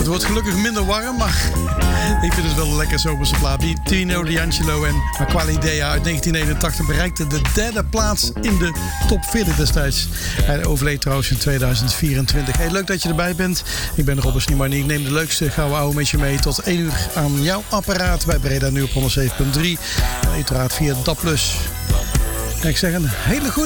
Het wordt gelukkig minder warm, maar ik vind het wel een lekker zomerse plaat. Tino D'Angelo en Aquale Idea uit 1981 bereikte de derde plaats in de top 40 destijds. Hij overleed trouwens in 2024. Hey, leuk dat je erbij bent. Ik ben Robert Sniemani. Ik neem de leukste gouden ouwe met je mee tot 1 uur aan jouw apparaat bij Breda nu op 107.3. En uiteraard via DAB+. En ik zeg een hele goede